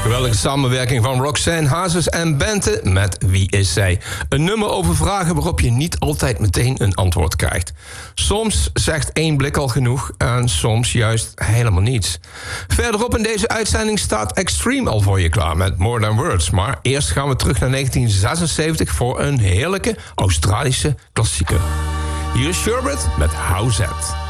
Geweldige samenwerking van Roxanne Hazes en Bente met Wie is zij? Een nummer over vragen waarop je niet altijd meteen een antwoord krijgt. Soms zegt 1 blik al genoeg en soms juist helemaal niets. Verderop in deze uitzending staat Extreme al voor je klaar met More Than Words. Maar eerst gaan we terug naar 1976 voor een heerlijke Australische klassieker. Hier is Sherbet met How's That?